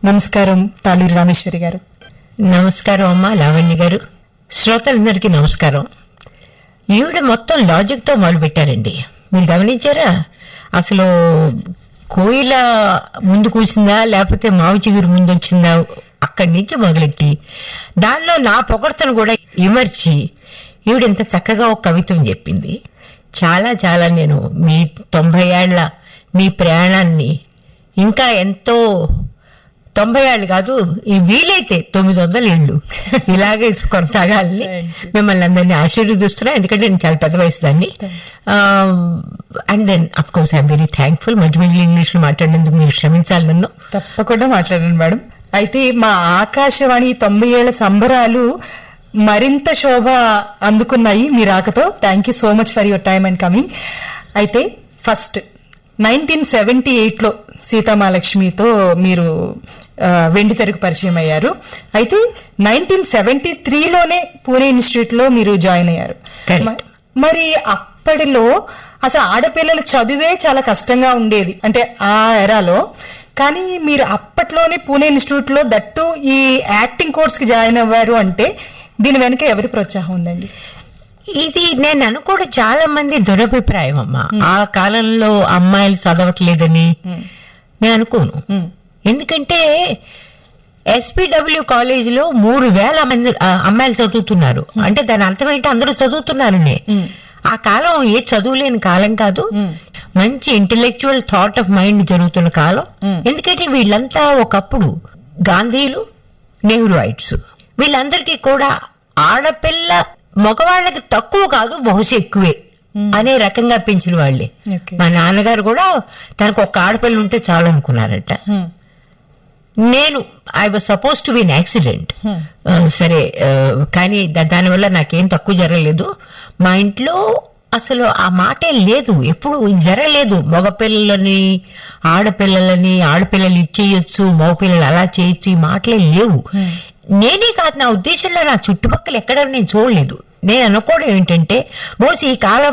నమస్కారం తాళూరి రామేశ్వరి గారు. నమస్కారం అమ్మా లావణ్య గారు. శ్రోతలందరికీ నమస్కారం. ఈవిడ మొత్తం లాజిక్ తో మొదలు పెట్టారండి. మీరు గమనించారా? అసలు కోయిల ముందు కూర్చుందా లేకపోతే మావి చిగురు ముందు వచ్చిందా అక్కడి నుంచి మొదలెట్టి దానిలో నా పొగడ్తను కూడా ఇమర్చి ఈవిడ ఎంత చక్కగా ఒక కవిత్వం చెప్పింది. చాలా చాలా నేను మీ 90 ఏళ్ల మీ ప్రయాణాన్ని ఇంకా ఎంతో 90 ఏళ్ళు కాదు, ఈ వీలైతే 900 ఏళ్ళు ఇలాగే కొనసాగాలని మిమ్మల్ని అందరినీ ఆశీర్వదిస్తున్నా. ఎందుకంటే నేను చాలా పెద్ద వయసు దాన్ని. And then of course I'm very thankful. మధ్య మధ్యలో ఇంగ్లీష్ లో మాట్లాడినందుకు మీరు క్షమించాలి నన్ను. తప్పకుండా మాట్లాడండి మేడం. అయితే మా ఆకాశవాణి 90 ఏళ్ల సంబరాలు మరింత శోభ అందుకున్నాయి మీ రాకతో. Thank you so much for your time and coming. అయితే ఫస్ట్ 1978లో సీతామహాలక్ష్మితో మీరు వెండి తెరకు పరిచయం అయ్యారు. అయితే 1973లోనే పూణే ఇన్స్టిట్యూట్ లో మీరు జాయిన్ అయ్యారు. మరి అప్పటిలో అసలు ఆడపిల్లల చదువే చాలా కష్టంగా ఉండేది, అంటే ఆ ఎరాలో. కానీ మీరు అప్పట్లోనే పూణే ఇన్స్టిట్యూట్ లో దట్టు ఈ యాక్టింగ్ కోర్స్ కి జాయిన్ అవ్వారు అంటే దీని వెనక ఎవరి ప్రోత్సాహం ఉందండి? ఇది నేను అనుకోవడం చాలా మంది దురభిప్రాయం అమ్మా. ఆ కాలంలో అమ్మాయిలు చదవట్లేదని నేను అనుకోను. ఎందుకంటే ఎస్పీడబ్ల్యూ కాలేజీలో 3,000 మంది అమ్మాయిలు చదువుతున్నారు. అంటే దాని అర్థం ఏంటి? అందరూ చదువుతున్నారనే. ఆ కాలం ఏ చదువులేని కాలం కాదు, మంచి ఇంటెలెక్చువల్ థాట్ ఆఫ్ మైండ్ జరుగుతున్న కాలం. ఎందుకంటే వీళ్ళంతా ఒకప్పుడు గాంధీలు, నెహ్రూయిట్స్, వీళ్ళందరికీ కూడా ఆడపిల్ల మగవాళ్ళకి తక్కువ కాదు, బహుశా ఎక్కువే అనే రకంగా పెంచిన వాళ్ళే. మా నాన్నగారు కూడా తనకు ఒక ఆడపిల్ల ఉంటే చాలు అనుకున్నారట. నేను I was suppose to be an accident. సరే, కానీ దానివల్ల నాకేం తక్కువ జరగలేదు. మా ఇంట్లో అసలు ఆ మాటే లేదు, ఎప్పుడు జరగలేదు. మగపిల్లలని ఆడపిల్లలు ఇచ్చేయచ్చు, మగపిల్లలు అలా చేయొచ్చు, ఈ మాటలే లేవు. నేనే కాదు, నా ఉద్దేశంలో నా చుట్టుపక్కల ఎక్కడ నేను చూడలేదు. నేను అనుకోవడం ఏంటంటే బహుశా ఈ కాలం